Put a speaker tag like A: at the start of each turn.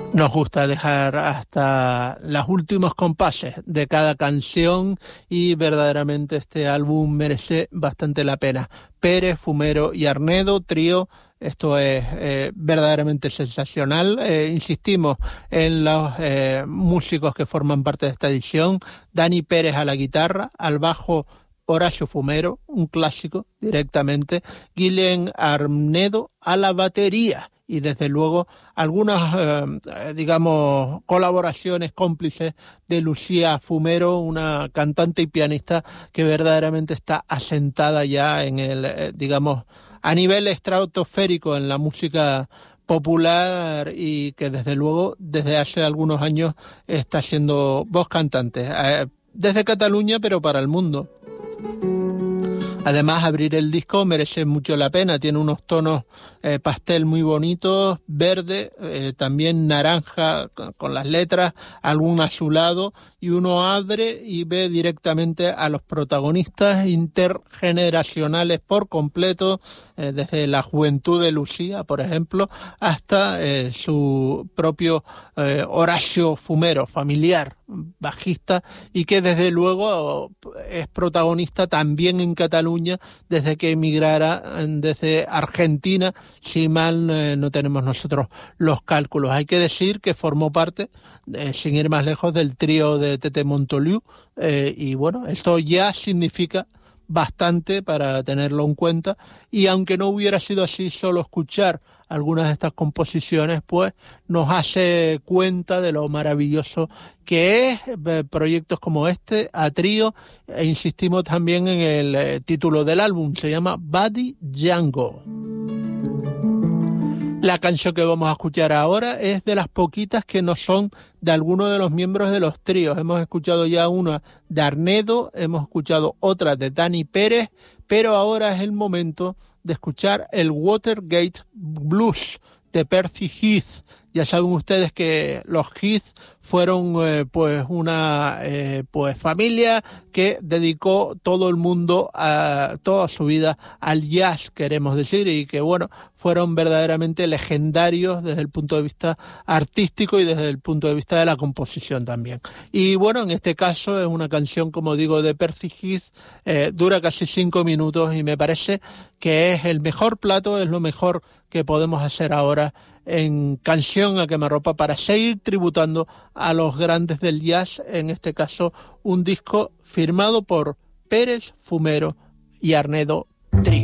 A: Nos gusta dejar hasta los últimos compases de cada canción y verdaderamente este álbum merece bastante la pena. Pérez, Fumero y Arnedo, trío. Esto es verdaderamente sensacional. Insistimos en los músicos que forman parte de esta edición. Dani Pérez a la guitarra, al bajo Horacio Fumero, un clásico directamente. Guillén Arnedo a la batería. Y desde luego algunas, digamos, colaboraciones cómplices de Lucía Fumero, una cantante y pianista que verdaderamente está asentada ya en el, digamos, a nivel estratosférico en la música popular y que desde luego desde hace algunos años está siendo voz cantante, desde Cataluña pero para el mundo. Además, abrir el disco merece mucho la pena, tiene unos tonos pastel muy bonitos, verde, también naranja con las letras, algún azulado, y uno abre y ve directamente a los protagonistas intergeneracionales por completo, desde la juventud de Lucía, por ejemplo, hasta su propio Horacio Fumero, familiar, bajista, y que desde luego es protagonista también en Cataluña desde que emigrara desde Argentina, si mal no tenemos nosotros los cálculos. Hay que decir que formó parte, sin ir más lejos, del trío de Tete Montoliu, y bueno, esto ya significa bastante para tenerlo en cuenta, y aunque no hubiera sido así, solo escuchar algunas de estas composiciones pues nos hace cuenta de lo maravilloso que es proyectos como este a trío, e insistimos también en el título del álbum, se llama Buddy Django. La canción que vamos a escuchar ahora es de las poquitas que no son de alguno de los miembros de los tríos. Hemos escuchado ya una de Arnedo, hemos escuchado otra de Dani Pérez, pero ahora es el momento de escuchar el Watergate Blues de Percy Heath. Ya saben ustedes que los Heath fueron pues una pues familia que dedicó todo el mundo a toda su vida al jazz, queremos decir, y que bueno, fueron verdaderamente legendarios desde el punto de vista artístico y desde el punto de vista de la composición también. Y bueno, en este caso es una canción, como digo, de Percy Heath, dura casi 5 minutos y me parece que es el mejor plato, es lo mejor que podemos hacer ahora en Canción a Quemarropa para seguir tributando a los grandes del jazz, en este caso un disco firmado por Pérez, Fumero y Arnedo